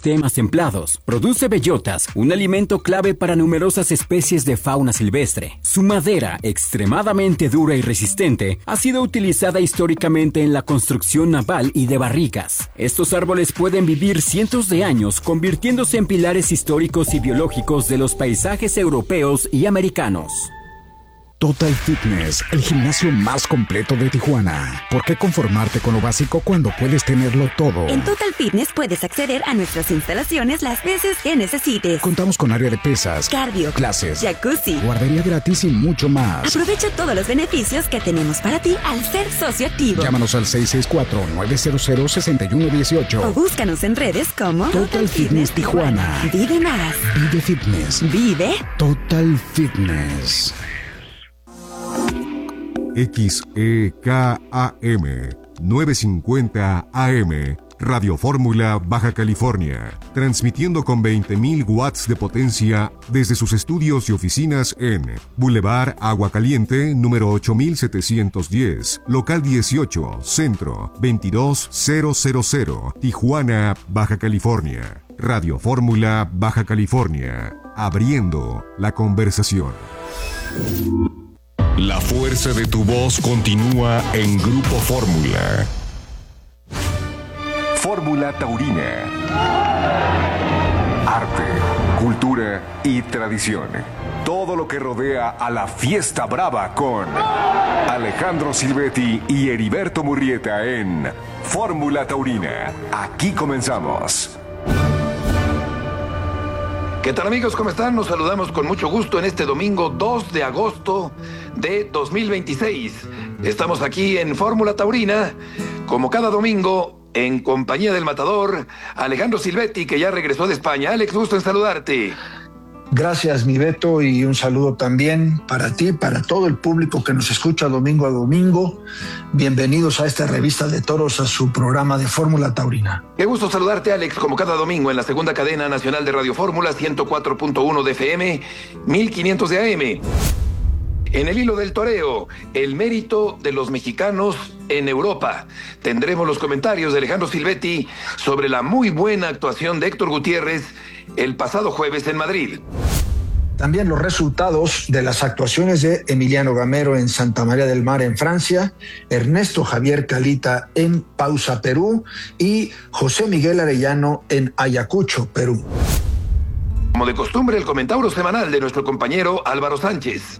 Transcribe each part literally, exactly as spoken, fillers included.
ecosistemas templados. Produce bellotas, un alimento clave para numerosas especies de fauna silvestre. Su madera, extremadamente dura y resistente, ha sido utilizada históricamente en la construcción naval y de barricas. Estos árboles pueden vivir cientos de años, convirtiéndose en pilares históricos y biológicos de los paisajes europeos y americanos. Total Fitness, el gimnasio más completo de Tijuana. ¿Por qué conformarte con lo básico cuando puedes tenerlo todo? En Total Fitness puedes acceder a nuestras instalaciones las veces que necesites. Contamos con área de pesas, cardio, clases, jacuzzi, guardería gratis y mucho más. Aprovecha todos los beneficios que tenemos para ti al ser socio activo. Llámanos al seis seis cuatro, nueve cero cero, seis uno uno ocho o búscanos en redes como Total, Total Fitness, Fitness Tijuana. Tijuana. Vive más. Vive Fitness. Vive Total Fitness. X E K A M novecientos cincuenta A M, Radio Fórmula, Baja California, transmitiendo con veinte mil watts de potencia desde sus estudios y oficinas en Boulevard Agua Caliente, número ocho mil setecientos diez, local dieciocho, Centro, veintidós mil, Tijuana, Baja California. Radio Fórmula, Baja California, abriendo la conversación. La fuerza de tu voz continúa en Grupo Fórmula. Fórmula Taurina. Arte, cultura y tradición. Todo lo que rodea a la fiesta brava con Alejandro Silvetti y Heriberto Murrieta en Fórmula Taurina. Aquí comenzamos. ¿Qué tal, amigos? ¿Cómo están? Nos saludamos con mucho gusto en este domingo dos de agosto de dos mil veintiséis. Estamos aquí en Fórmula Taurina, como cada domingo, en compañía del matador Alejandro Silvetti, que ya regresó de España. Alex, gusto en saludarte. Gracias, mi Beto, y un saludo también para ti, para todo el público que nos escucha domingo a domingo. Bienvenidos a esta revista de toros, a su programa de Fórmula Taurina. Qué gusto saludarte, Alex, como cada domingo en la segunda cadena nacional de Radio Fórmula, ciento cuatro punto uno de F M, mil quinientos de A M. En el hilo del toreo, el mérito de los mexicanos en Europa. Tendremos los comentarios de Alejandro Silvetti sobre la muy buena actuación de Héctor Gutiérrez el pasado jueves en Madrid. También los resultados de las actuaciones de Emiliano Gamero en Santa María del Mar, en Francia, Ernesto Javier Calita en Pausa, Perú, y José Miguel Arellano en Ayacucho, Perú. Como de costumbre, el comentario semanal de nuestro compañero Álvaro Sánchez.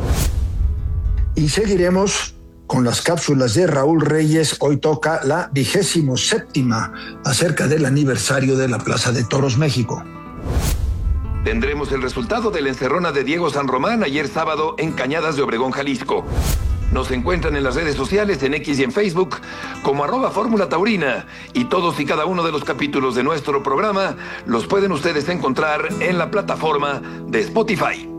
Y seguiremos con las cápsulas de Raúl Reyes. Hoy toca la vigésimo séptima acerca del aniversario de la Plaza de Toros México. Tendremos el resultado de la encerrona de Diego San Román ayer sábado en Cañadas de Obregón, Jalisco. Nos encuentran en las redes sociales, en X y en Facebook, como arroba Fórmula Taurina. Y todos y cada uno de los capítulos de nuestro programa los pueden ustedes encontrar en la plataforma de Spotify.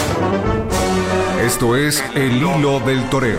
Esto es El Hilo del Toreo.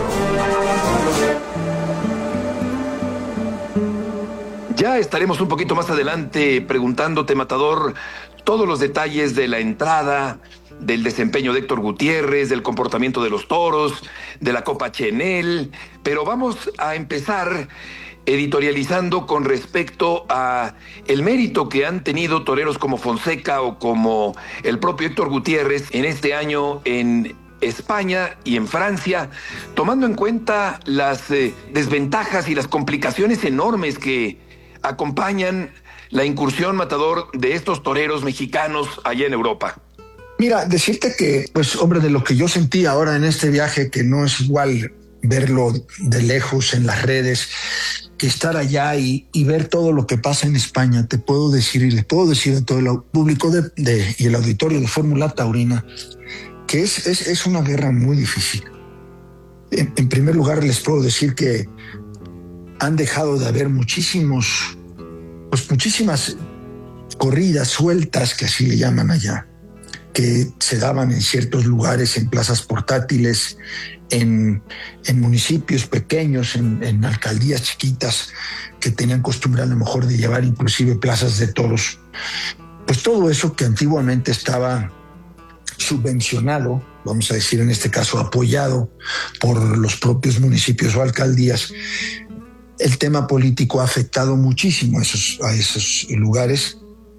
Ya estaremos un poquito más adelante preguntándote, matador, todos los detalles de la entrada, del desempeño de Héctor Gutiérrez, del comportamiento de los toros, de la Copa Chenel, pero vamos a empezar editorializando con respecto a el mérito que han tenido toreros como Fonseca o como el propio Héctor Gutiérrez en este año en España y en Francia, tomando en cuenta las eh, desventajas y las complicaciones enormes que acompañan la incursión, matador, de estos toreros mexicanos allá en Europa. Mira, decirte que, pues, hombre, de lo que yo sentí ahora en este viaje, que no es igual verlo de lejos en las redes que estar allá y, y ver todo lo que pasa en España, te puedo decir y le puedo decir a todo el público de, de, y el auditorio de Fórmula Taurina que es, es, es una guerra muy difícil. En, en primer lugar, les puedo decir que han dejado de haber muchísimos, pues muchísimas corridas sueltas, que así le llaman allá, que se daban en ciertos lugares, en plazas portátiles, en, en municipios pequeños, en, en alcaldías chiquitas, que tenían costumbre a lo mejor de llevar inclusive plazas de toros. Pues todo eso que antiguamente estaba subvencionado, vamos a decir en este caso apoyado por los propios municipios o alcaldías, el tema político ha afectado muchísimo a esos, a esos lugares